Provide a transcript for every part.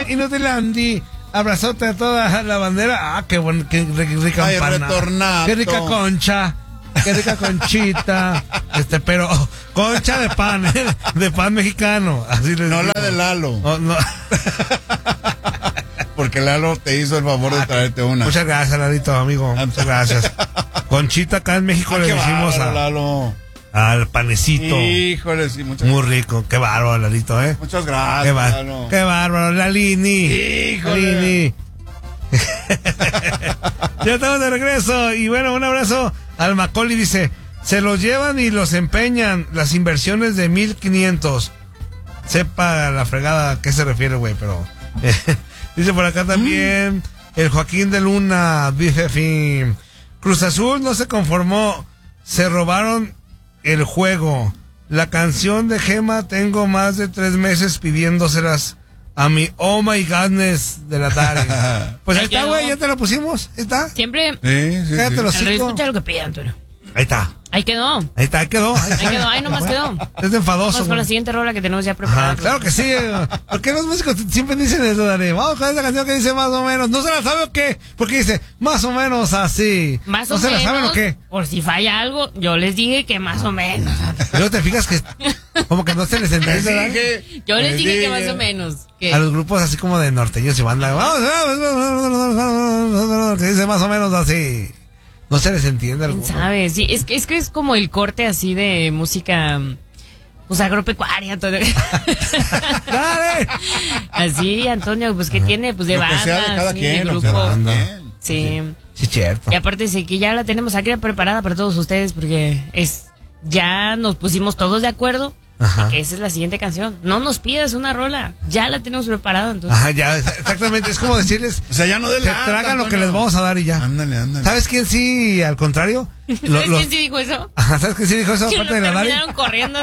Inútil Andy. Abrazote a toda la bandera. Qué bueno, qué rica Ay, empanada. retornato. Qué rica concha. Qué rica conchita. Pero concha de pan, de pan mexicano. Así les No digo. la de Lalo. Oh, no. Porque Lalo te hizo el favor de traerte una. Muchas gracias, Lalito, amigo. Muchas gracias. Conchita acá en México le Qué decimos bárbaro, Lalo. al panecito. Híjole, sí, muchas Muy rico. Qué bárbaro, Lalito, ¿eh? Muchas gracias, Lalo. Qué bárbaro, Lalini. Híjole. Lalini. Ya estamos de regreso. Y bueno, un abrazo al Macaulay. Dice, se los llevan y los empeñan. Las inversiones de 1,500. Sepa la fregada a qué se refiere, güey, pero... dice por acá también el Joaquín de Luna, dice fin. Cruz Azul no se conformó, se robaron el juego. La canción de Gema tengo más de 3 meses pidiéndoselas a mi Oh My Godness de la tarde. Pues ahí está, güey, ya te lo pusimos, ahí está. Siempre. Sí. Cállate los Pero cinco. escucha lo que pide, Antonio. Ahí está. Ahí quedó. Ahí quedó. Ahí nomás quedó. Es de enfadoso. Vamos con la güey. siguiente rola que tenemos ya preparada. Ajá, claro que sí. ¿Por qué los músicos siempre dicen eso, Dani? Vamos con esa canción que dice más o menos. ¿No se la sabe o qué? Porque dice más o menos así. Más ¿No o se menos. la saben o qué? Por si falla algo, yo les dije que más o menos. Luego te fijas que como que no se les entiende, ¿verdad? Yo les dije que más o menos. Que A los grupos así como de norteños y banda. Vamos, que dice más o menos así. No se les entiende ¿quién alguno. sabe? Sí, es que es como el corte así de música, pues agropecuaria, Antonio. ¡Dale! Así, Antonio, pues que tiene, pues de Lo que banda, sea de cada sí, quien, de lo grupo. que sea de banda. quien. Sí. Sí, cierto. Y aparte sí que ya la tenemos aquí preparada para todos ustedes porque ya nos pusimos todos de acuerdo. Ajá. Que esa es la siguiente canción. No nos pidas una rola, ya la tenemos preparada, entonces. Ajá, ya, exactamente. Es como decirles, O sea, ya no de se tragan lo que les vamos a dar y ya. Ándale. ¿Sabes quién sí, al contrario? ¿Sabes quién sí dijo eso? Ajá, ¿sabes quién sí dijo eso? Que Aparte lo de la Dari. terminaron corriendo.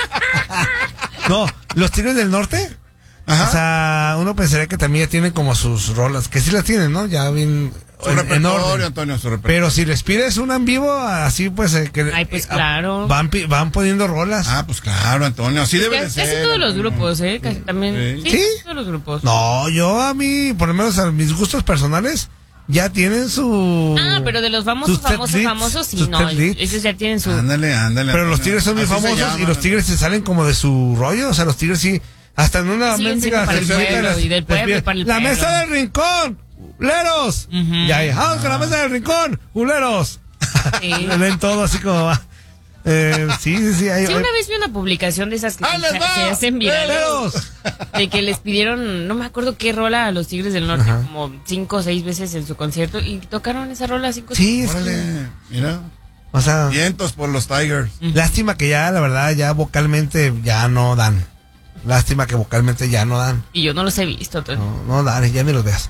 No, los Tigres del Norte. Ajá. O sea, uno pensaría que también ya tienen como sus rolas, que sí las tienen, ¿no? Ya bien Su en repertorio, orden. Antonio, su repertorio. Pero si les pides una en vivo, así pues que Ay, pues claro. van poniendo rolas. Ah, pues claro, Antonio, así debe de Casi ser. todos los Antonio. grupos, casi también. Sí. ¿Sí? Todos los grupos. No, yo a mí, por lo menos a mis gustos personales, ya tienen su... Ah, pero de los sus famosos, set famosos, sí, sus no. set lists. Esos ya tienen su... Ándale. Pero los Antonio. Tigres son muy Así se famosos llaman, y los Tigres se salen como de su rollo. O sea, los Tigres sí, hasta en una Siguen siendo mendiga para el seccionita pueblo les- y del les pueblo y piden, para el la pueblo". mesa del rincón, ¡uleros! Ujú. Ya, vamos con la mesa del rincón, ¡uleros! Sí. Le ven todo así como va. Sí. Hay, Sí, una vez vi una publicación de esas que ¡Ah, les va! se hacen virales. ¡Uleros! De que les pidieron, no me acuerdo qué rola a los Tigres del Norte, Ajá. como 5 o 6 veces en su concierto y tocaron esa rola 5 Sí, es que, Órale, mira. o sea, Vientos por los Tigers. lástima que ya, la verdad, ya vocalmente ya no dan. Lástima que vocalmente ya no dan. Y yo no los he visto. Antonio. No dan, ya ni los veas.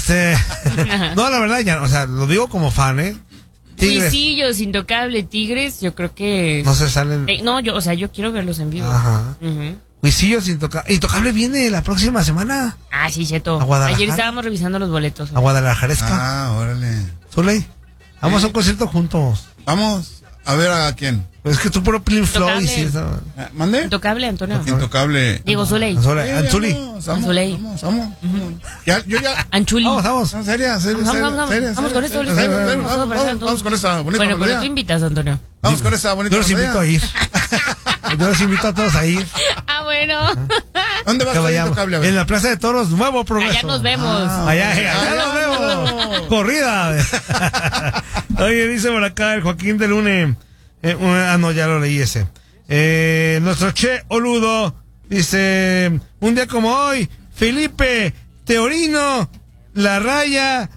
No, la verdad, ya, o sea, lo digo como fan, ¿eh? Tigres. Luisillos, Intocable, Tigres, yo creo que... No se salen. no, yo quiero verlos en vivo. Ajá. Ujú. Huisillos, Intocable viene la próxima semana. Ah, sí, cierto. ¿A Guadalajara? Ayer estábamos revisando los boletos. A Guadalajaresca. Ah, órale. Zuley, vamos a un concierto juntos. Vamos a ver a quién. Es que tú puro Pink Floyd. Intocable. Sí, eso. ¿Mande? Intocable, Antonio. Intocable. Diego Zuley. Anzuli. Vamos. Yo ya. Anchuli. Vamos. No, seria. Vamos con eso, Ulises. Vamos con esa bonita Bueno, pero melodía. tú invitas, Antonio. Vamos con esa bonita Yo los invito a melodía. ir. Yo los invito a todos a ir. Ah, bueno. ¿Dónde vas Que a ir, vayamos. Intocable? A ver. En la Plaza de Toros, Nuevo Progreso. Allá nos vemos. Allá nos vemos. Corrida. Oye, dice por acá el Joaquín de Lune. No, ya lo leí ese. Nuestro Che Oludo dice: un día como hoy, Felipe Teorino, La Raya.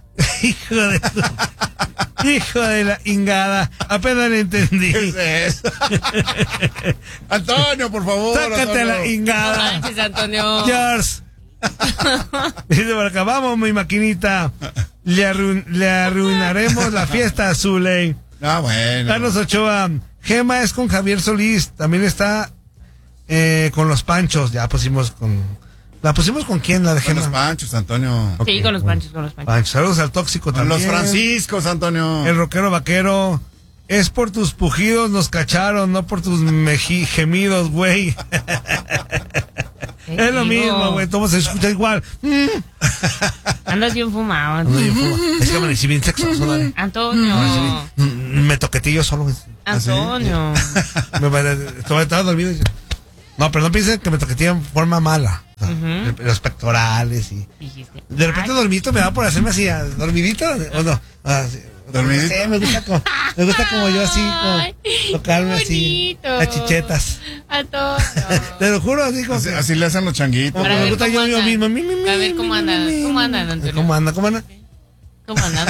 Hijo de la ingada. Apenas le entendí. ¿Qué es eso? Antonio, por favor. Sácate Antonio. la No ingada. manches, Antonio. George. Dice por acá: vamos, mi maquinita. Le arruinaremos la fiesta a Zuley. Ah, bueno. Carlos Ochoa: Gema es con Javier Solís. También está con los Panchos. Ya pusimos con. ¿La pusimos con quién? La de Con Gema. los Panchos, Antonio. Ok, Sí, con los bueno. panchos, con los panchos. Panchos. Saludos al Tóxico Con también. los Franciscos, Antonio. El rockero vaquero: es por tus pujidos nos cacharon, no por tus gemidos, güey. Es lo mismo, güey. Todo se escucha igual. Andas bien fumado, Ando Antonio. bien fumado. Es que amanecí bien sexoso, dale. Antonio. Me toqueteé yo solo, güey. Antonio. Estaba dormido. No, pero no piensen que me toqueteé en forma mala. O sea, los pectorales y... Dijiste. De repente dormidito me da por hacerme así, dormidito, ¿o no? Sí. ¿Dormidito? Sí, me gusta como yo así, Ay, como tocarme así, bonito. las chichetas. Antonio. Te lo juro, así como Así, que... así le hacen los changuitos. como Para que me ver gusta cómo yo andan. mismo. A ver cómo andan. ¿Cómo andan, Antonio? ¿Cómo anda? ¿Cómo anda? ¿Cómo andan?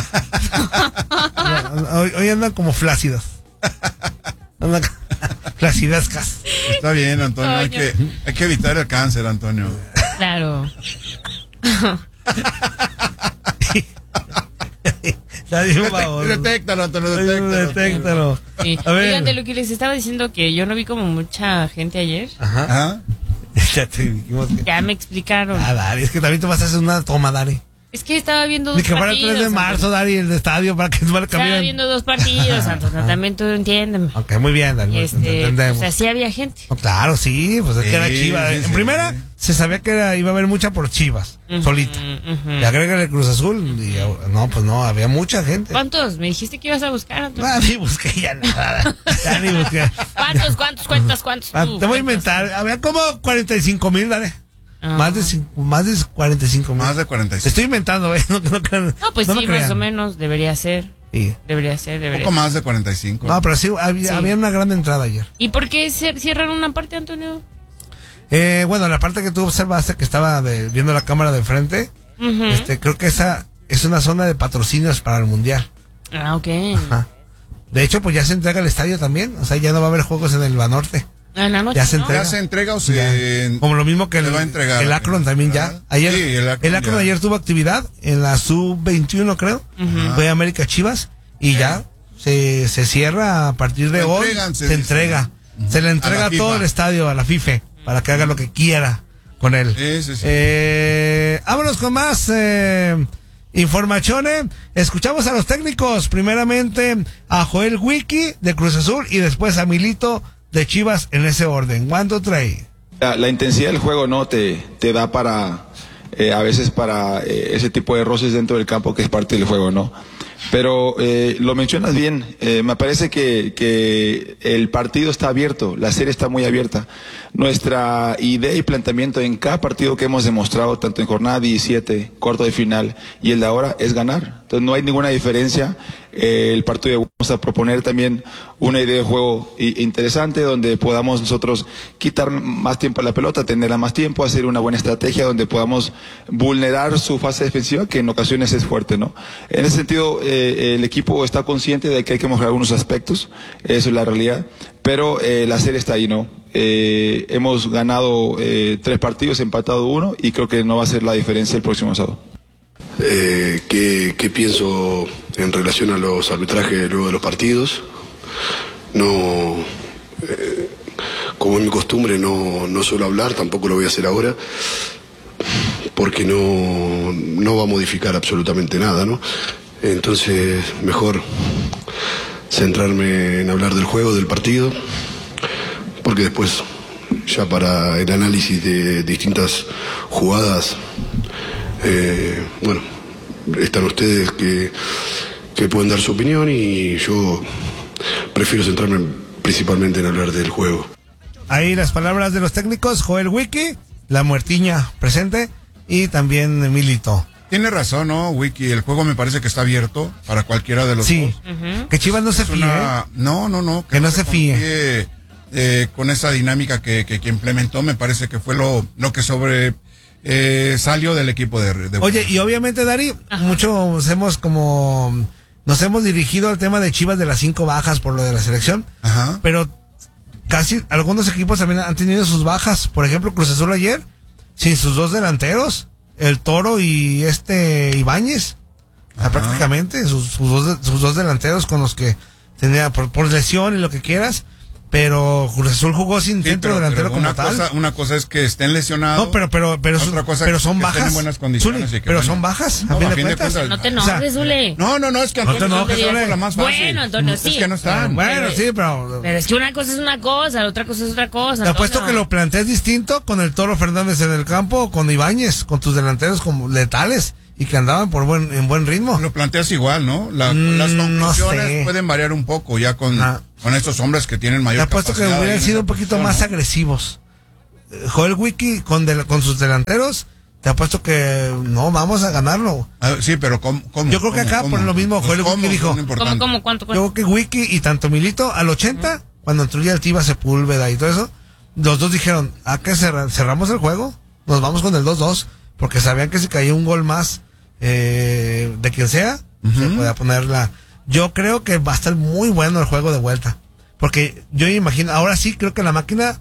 Hoy andan como flácidos. Andan flacidescas. Está bien, Antonio. Hay Antonio. hay que evitar el cáncer, Antonio. Claro. Está bien, baboso. Detéctalo, Antonio, detéctalo. Detéctalo. Sí. A ver. Oigan, de lo que les estaba diciendo, que yo no vi como mucha gente ayer. Ajá. Ajá. Ya te dijimos que... Ya me explicaron. Ah, Dari, es que también te vas a hacer una toma, Dari. Es que estaba viendo Ni dos que fuera el partidos. 3 de marzo, Antonio. Dari, el de estadio, para que no me lo Estaba cambien. viendo dos partidos, Antonio. También tú entiéndeme. Ok, muy bien, Dari. Entendemos. O sea, sí había gente. No, claro, sí, pues es que era Sí, Chivas. sí, En sí. primera, se sabía que iba a haber mucha por Chivas, solita. Y agrégale Cruz Azul, y no, pues no, había mucha gente. ¿Cuántos? Me dijiste que ibas a buscar, Antonio. Ah, ni busqué ya nada. Ya ni busqué. ¿Cuántos? ¿Cuántos? Ah, te voy a inventar. Había como 45,000, dale. Ah. Más de 45,000. Más de Te 45. estoy inventando, ¿eh? No, No, pues no sí, me crean. más o menos. Debería ser. Sí. Un poco más de 45. No, pero sí, Sí. había una gran entrada ayer. ¿Y por qué cierran una parte, Antonio? Bueno, la parte que tú observaste que estaba viendo la cámara de frente, Ujú. creo que esa es una zona de patrocinios para el Mundial. Ah, ok. Ajá. De hecho, pues ya se entrega el estadio también. O sea, ya no va a haber juegos en el Banorte. En la noche, Ya se ¿no? entrega. ¿Ya se entrega o se...? Como lo mismo que se va a entregar? el Akron también ya. Ajá. Ayer, Sí, el Akron ya. ayer tuvo actividad en la sub-21, creo. Fue América Chivas. Y ya se cierra a partir de Lo hoy. entregan, Se se entrega. dice. Se le entrega A la todo FIFA. el estadio a la FIFA para que haga lo que quiera con él. Sí, sí, sí. Vámonos con más informaciones. Escuchamos a los técnicos. Primeramente a Joel Wiki de Cruz Azul y después a Milito de Chivas en ese orden. ¿Cuánto trae? La intensidad del juego no te da para a veces para ese tipo de roces dentro del campo que es parte del juego, ¿no? Pero lo mencionas bien, me parece que el partido está abierto, la serie está muy abierta. Nuestra idea y planteamiento en cada partido que hemos demostrado, tanto en jornada 17, cuarto de final y el de ahora, es ganar. Entonces no hay ninguna diferencia. El partido de vamos a proponer también una idea de juego interesante donde podamos nosotros quitar más tiempo a la pelota, tenerla más tiempo, hacer una buena estrategia donde podamos vulnerar su fase defensiva, que en ocasiones es fuerte, ¿no? En ese sentido, el equipo está consciente de que hay que mejorar algunos aspectos, eso es la realidad, pero la serie está ahí, ¿no? Hemos ganado 3 partidos, empatado 1 y creo que no va a ser la diferencia el próximo sábado. ¿Qué pienso en relación a los arbitrajes luego de los partidos? No, como es mi costumbre, no suelo hablar, tampoco lo voy a hacer ahora, porque no va a modificar absolutamente nada, ¿no? Entonces, mejor centrarme en hablar del juego, del partido, porque después, ya para el análisis de distintas jugadas, bueno, están ustedes que pueden dar su opinión y yo prefiero centrarme principalmente en hablar del juego. Ahí las palabras de los técnicos, Joel Wiki, la muertiña presente y también Milito. Tiene razón, ¿no, Wiki? El juego me parece que está abierto para cualquiera de los Sí, dos. que Chivas no se Es fíe, ¿eh? No. Que no se fíe. confíe, con esa dinámica que implementó, me parece que fue lo que salió del equipo de Oye, y obviamente, Dari, muchos nos hemos dirigido al tema de Chivas de las 5 bajas por lo de la selección, Ajá. pero casi algunos equipos también han tenido sus bajas. Por ejemplo, Cruz Azul ayer, sin sus 2 delanteros, el Toro y Ibáñez, prácticamente sus dos delanteros con los que tenía por lesión y lo que quieras. pero Cruz Azul jugó sin centro delantero como tal. Una cosa es que estén lesionados. No, pero otra cosa pero es son que bajas. estén en buenas condiciones. Zuli, Y que pero bueno. son bajas, No, a fin de cuentas. No te enojes, Zule. No, es que Antonio No te enojes, es la más fácil. Bueno, Antonio, sí. Es que no están. Bueno, sí, pero Pero es que una cosa es una cosa, la otra cosa es otra cosa. te apuesto Antonio. que lo planteas distinto con el Toro Fernández en el campo o con Ibáñez, con tus delanteros como letales y que andaban en buen ritmo. Lo planteas igual, ¿no? Las no conclusiones sé. pueden variar un poco ya con estos hombres que tienen Te mayor apuesto que capacidad. ahí hubieran en sido esa un poquito posición, más ¿no? agresivos. Joel Wiki con sus delanteros, te apuesto que no, vamos a ganarlo. Sí, pero ¿cómo? Yo creo que acá por lo mismo, Joel Wiki dijo, ¿Cuánto? yo creo que Wiki y tanto Milito al 80, cuando entró ya el Tiva Sepúlveda y todo eso, los dos dijeron, ¿a qué cerramos el juego? Nos vamos con el 2-2, porque sabían que si caía un gol más de quien sea, se podía poner Yo creo que va a estar muy bueno el juego de vuelta, porque yo imagino, ahora sí creo que la máquina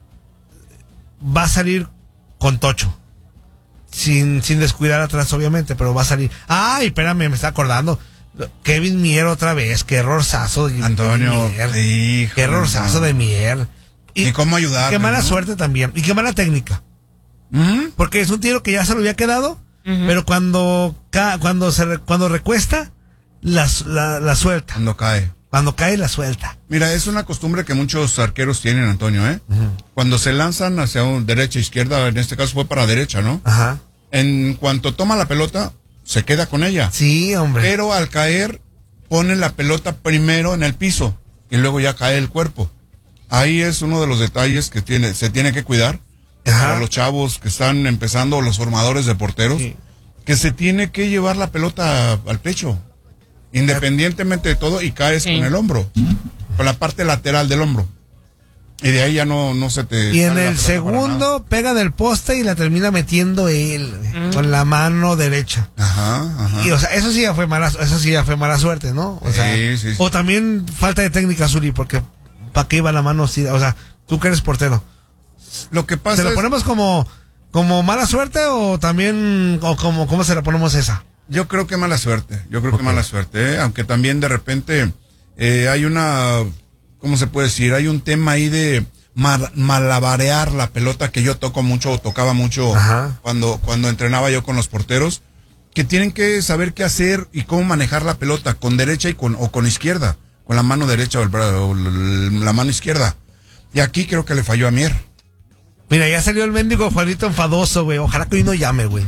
va a salir con tocho. Sin descuidar atrás, obviamente, pero va a salir. Ay, espérame, me está acordando. Kevin Mier otra vez, qué errorzazo. Antonio, Qué errorzazo de Mier. ¿Y cómo ayudar? Qué mala suerte también. Y qué mala técnica. Porque es un tiro que ya se lo había quedado, pero cuando recuesta, la suelta. Cuando cae, la suelta. Mira, es una costumbre que muchos arqueros tienen, Antonio, ¿eh? Cuando se lanzan hacia derecha, izquierda, en este caso fue para derecha, ¿no? Ajá. En cuanto toma la pelota, se queda con ella. Sí, hombre. Pero al caer, pone la pelota primero en el piso y luego ya cae el cuerpo. Ahí es uno de los detalles que se tiene que cuidar para los chavos que están empezando, los formadores de porteros, que se tiene que llevar la pelota al pecho, independientemente de todo, y caes con el hombro, con la parte lateral del hombro. Y de ahí ya no se te... Y en el segundo pega del poste y la termina metiendo él, con la mano derecha. Ajá. Y o sea, eso sí ya fue mala suerte, ¿no? O sea, sí. o también falta de técnica, Zuli, porque ¿para qué iba la mano así? O sea, tú que eres portero. Lo que pasa ¿Se lo ponemos como mala suerte o también cómo se la ponemos esa? Yo creo que mala suerte, mala suerte, aunque también de repente hay una, ¿cómo se puede decir? Hay un tema ahí de malabarear la pelota que yo tocaba mucho cuando entrenaba yo con los porteros, que tienen que saber qué hacer y cómo manejar la pelota, con derecha o con izquierda, con la mano derecha o la mano izquierda. Y aquí creo que le falló a Mier. Mira, ya salió el mendigo Juanito enfadoso, güey. Ojalá que hoy no llame, güey.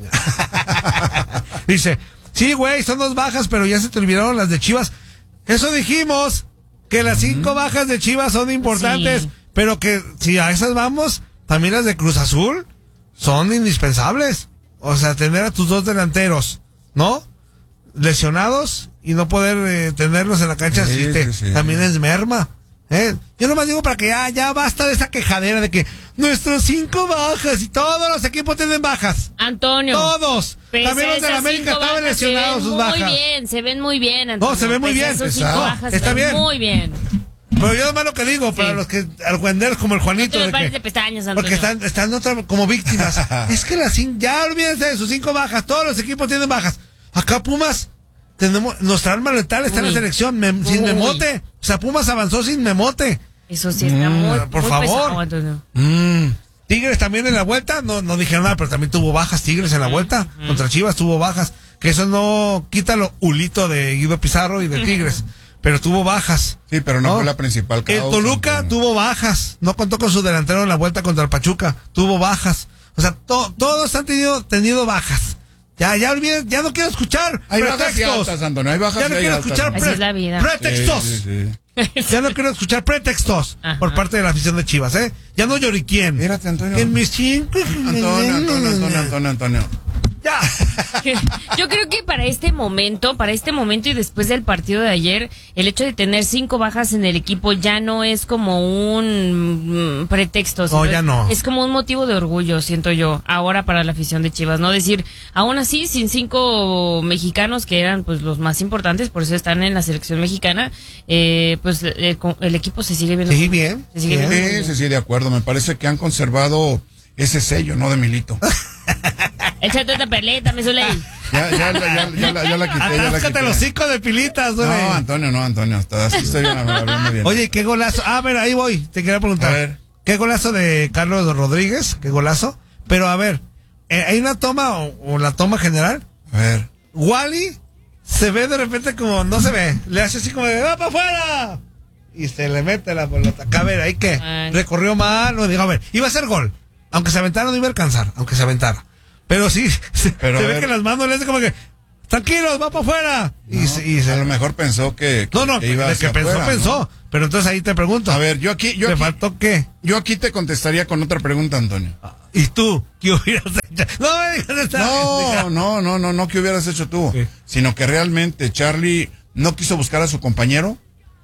Dice, sí, güey, son 2 bajas, pero ya se te olvidaron las de Chivas. Eso dijimos, que las 5 bajas de Chivas son importantes, pero que si a esas vamos, también las de Cruz Azul son indispensables. O sea, tener a tus 2 delanteros, ¿no? Lesionados y no poder tenerlos en la cancha también es merma. Yo nomás digo para que ya basta de esa quejadera de que nuestros 5 bajas y todos los equipos tienen bajas. Antonio. Todos. También los de la América estaban lesionados sus bajas. Se ven muy bien, Antonio. No, se ven muy bien. Esas 5 bajas está se ven bien. muy bien. Pero yo nomás lo que digo, para los que argüenderos como el Juanito. No te pares de pestañas, Antonio. Porque están como víctimas. Es que ya olvídense de sus 5 bajas. Todos los equipos tienen bajas. Acá Pumas, nuestra arma letal está en la selección, sin Memote. O sea, Pumas avanzó sin Memote. Eso sí está muy favor. pesado, Antonio. Tigres también en la vuelta, no dijeron nada, pero también tuvo bajas Tigres en la vuelta. Contra Chivas tuvo bajas. Que eso no quita lo ulito de Guido Pizarro y de Tigres. Pero tuvo bajas. Sí, pero no fue la principal causa. El Toluca tuvo bajas. No contó con su delantero en la vuelta contra el Pachuca. Tuvo bajas. O sea, todos han tenido bajas. Ya olviden, ya no quiero escuchar hay pretextos. Bajas y altas, Antonio, hay bajas ya no quiero escuchar Así es la vida. pretextos. Sí. Ya no quiero escuchar pretextos por parte de la afición de Chivas, ¿eh? Ya no lloriquien. Mírate, Antonio. En mis 5. Antonio. Ya. Yo creo que para este momento y después del partido de ayer, el hecho de tener 5 bajas en el equipo ya no es como un pretexto. No, ya no. Es como un motivo de orgullo, siento yo, ahora para la afición de Chivas, ¿no? Decir, aún así, sin 5 mexicanos que eran pues los más importantes, por eso están en la selección mexicana, pues el equipo se sigue viendo. Sí, bien. Se sigue viendo muy bien. Sí, de acuerdo. Me parece que han conservado ese sello, ¿no? De Milito. Échate otra peleta, me suele. Ya la quité. Atáscate el hocico de pilitas, güey. No, Antonio. Así estoy bien, hablando bien. Oye, qué golazo. A ver, ahí voy. Te quería preguntar. A ver. ¿Qué golazo de Carlos Rodríguez? ¿Qué golazo? Pero a ver, ¿hay una toma o la toma general? A ver. Wally se ve de repente como no se ve. Le hace así como de ¡va para afuera! Y se le mete la pelota. A ver, ¿ahí qué? Recorrió mal. No, digo, a ver, iba a ser gol. Aunque se aventara, no iba a alcanzar. Aunque se aventara. Pero sí, se ve que las manos le hace como que tranquilos, va para afuera. No, a lo mejor pensó que iba hacia afuera, pensó. ¿no? Pero entonces ahí te pregunto. A ver, ¿te faltó qué? Yo aquí te contestaría con otra pregunta, Antonio. ¿Y tú? ¿Qué hubieras hecho? No, ¿qué hubieras hecho tú? Sí. Sino que realmente Charlie no quiso buscar a su compañero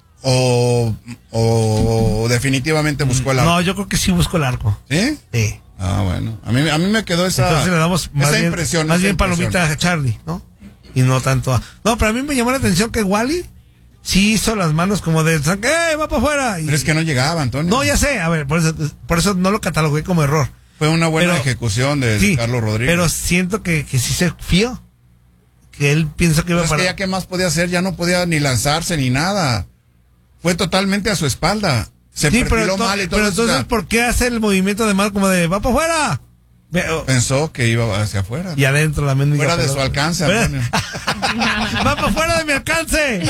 o definitivamente buscó el arco. No, yo creo que sí buscó el arco. ¿Sí? Sí. Ah, bueno. A mí me quedó esa Entonces le damos impresión. Más bien palomita a Charlie, ¿no? Y no tanto a... No, pero a mí me llamó la atención que Wally sí hizo las manos como de... va para afuera! Pero es que no llegaba, Antonio. No, ya sé. A ver, por eso no lo catalogué como error. Fue una buena ejecución de Carlos Rodríguez. Pero siento que sí se fió. Que él piensa que iba para... Es que ya qué más podía hacer, ya no podía ni lanzarse ni nada. Fue totalmente a su espalda. Se perfiló mal y todo. Pero entonces, ¿por qué hace el movimiento de mal como de va para afuera? Pensó que iba hacia afuera. Y adentro la mendiga. Fuera de su alcance, Antonio. Va para afuera de mi alcance.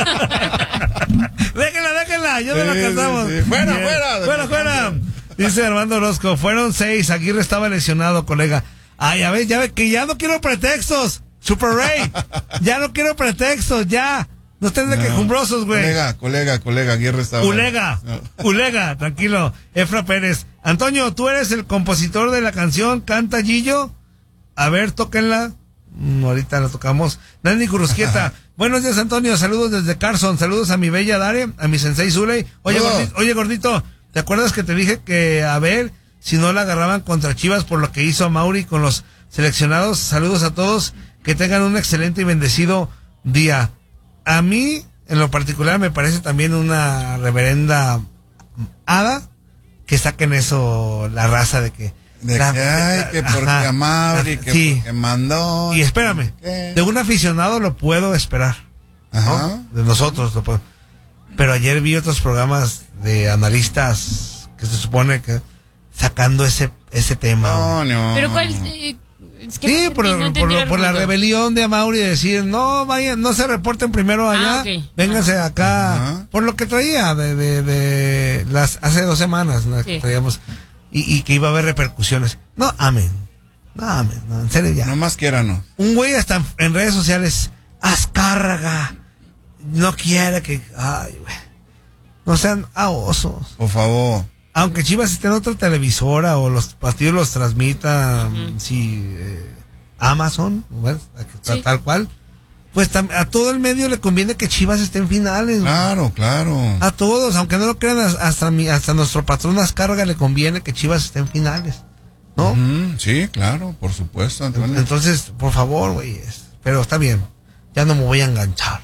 Déjenla, ya no la alcanzamos. Sí. Fuera. Dice Armando Orozco, fueron 6, Aguirre estaba lesionado, colega. Ay, ya ve, que ya no quiero pretextos. Super Ray, ya no quiero pretextos, ya. No estén de quejumbrosos, güey. Colega, Aguirre estaba... Ulega, tranquilo. Efra Pérez. Antonio, ¿tú eres el compositor de la canción Canta Gillo? A ver, tóquenla. Ahorita la tocamos. Dani Curusquieta. Buenos días, Antonio. Saludos desde Carson. Saludos a mi bella Dare, a mi sensei Zuley. Oye, gordito, ¿te acuerdas que te dije que a ver si no la agarraban contra Chivas por lo que hizo a Mauri con los seleccionados? Saludos a todos. Que tengan un excelente y bendecido día. A mí, en lo particular, me parece también una reverenda hada que saquen eso, la raza de que... que porque amable, que sí. porque mandó... Y espérame, de un aficionado lo puedo esperar. Ajá. ¿No? De nosotros lo puedo. Pero ayer vi otros programas de analistas que se supone que sacando ese tema. No. Pero ¿cuál...? Es que sí, por la rebelión de Amauri de decir, no vayan, no se reporten primero allá, okay. Vénganse acá, Ajá. Por lo que traía de las hace 2 semanas, ¿no? Sí. Que traíamos, y que iba a haber repercusiones. No, amén, en serio ya. No más quiéranos. Un güey hasta en redes sociales, Azcárraga, no quiere que, ay, güey, no sean osos. Por favor. Aunque Chivas esté en otra televisora o los partidos los transmitan, Amazon, bueno, tal cual, pues a todo el medio le conviene que Chivas esté en finales. Claro. A todos, aunque no lo crean, hasta nuestro patrón Azcárraga le conviene que Chivas esté en finales, ¿no? Sí, claro, por supuesto, Antonio. Entonces, por favor, güey, pero está bien, ya no me voy a enganchar.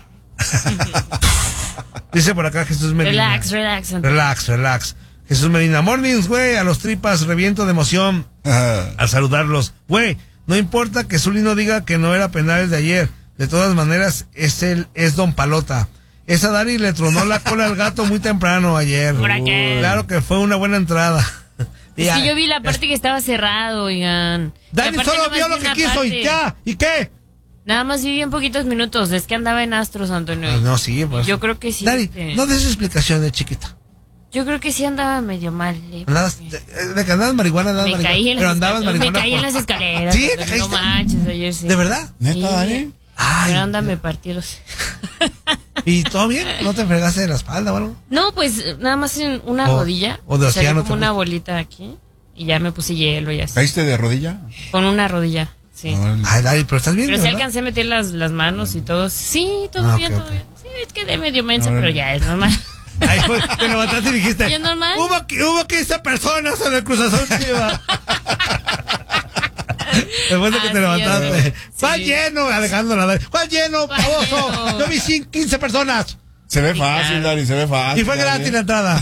Dice por acá Jesús Medina. Relax. Jesús Medina, mornings, güey, a los tripas, reviento de emoción al saludarlos. Güey, no importa que Zuli no diga que no era penal el de ayer. De todas maneras, es Don Palota. Esa Dari le tronó la cola al gato muy temprano ayer. Claro que fue una buena entrada. Es que yo vi la parte que estaba cerrado, oigan. Dani solo vio lo que quiso y ya. ¿Y qué? Nada más viví en poquitos minutos. Es que andaba en Astros, Antonio. No, sí, pues. Yo creo que sí. Dari, no des explicaciones, chiquita. Yo creo que sí andaba medio mal. ¿Andabas marihuana? Me caí en las escaleras. ¿Sí? No manches, ayer sí. ¿De verdad? ¿Neta, Dani? Ay, pero anda, me partí los... ¿Y todo bien? ¿No te fregaste de la espalda o algo? No, pues nada más en una rodilla. O de océano. Como una bolita aquí. Y ya me puse hielo y así. ¿Caíste de rodilla? Con una rodilla, sí. Ay, Dari, pero estás bien, pero sí ¿verdad? alcancé a meter las manos y todo. Sí, todo bien, todo bien. Sí, es que de medio mensa, pero ya es normal. Ahí fue, te levantaste y dijiste, ¿es normal? Hubo 15 personas en el Cruz Azul Chivas. Después de que te levantaste. Sí. Va lleno, Alejandro. Va lleno, pavoso. Yo vi 15 personas. Se ve fácil, Dari, se ve fácil. Y fue gratis la entrada.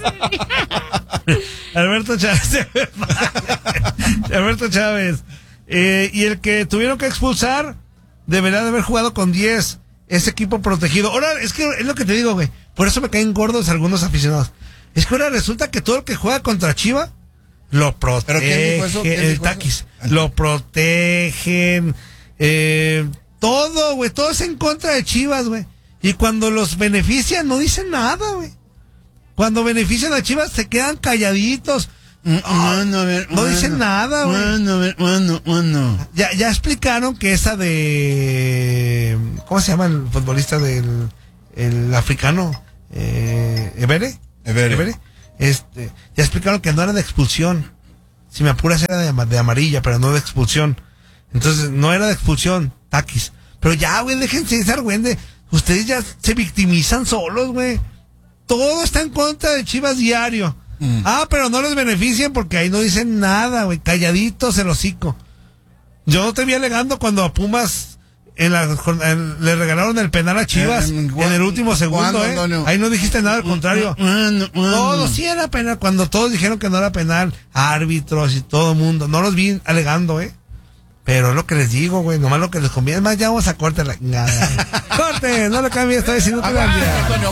Alberto Chávez. Y el que tuvieron que expulsar debería de haber jugado con 10. Ese equipo protegido. Ahora, es que es lo que te digo, güey. Por eso me caen gordos algunos aficionados. Es que ahora resulta que todo el que juega contra Chivas lo protege. ¿Pero quién dijo eso? ¿Quién dijo Taquis. eso? Lo protegen. Todo, güey. Todo es en contra de Chivas, güey. Y cuando los benefician, no dicen nada, güey. Cuando benefician a Chivas, se quedan calladitos. No dicen nada, güey. Ya explicaron que esa de... ¿Cómo se llama el futbolista del el africano? Evere. Ya explicaron que no era de expulsión. Si me apuras era de amarilla, pero no de expulsión. Entonces, no era de expulsión, Taquis. Pero ya, güey, déjense de estar, güey. Ustedes ya se victimizan solos, güey. Todo está en contra de Chivas diario. Pero no les benefician porque ahí no dicen nada, güey. Calladitos el hocico. Yo no te vi alegando cuando a Pumas le regalaron el penal a Chivas en el último segundo, Antonio? Ahí no dijiste nada, al contrario. Todo sí era penal. Cuando todos dijeron que no era penal, árbitros y todo el mundo, no los vi alegando, Pero es lo que les digo, güey, nomás lo que les conviene. Es más, ya vamos a corte la... Corte, no lo cambies, estoy diciendo que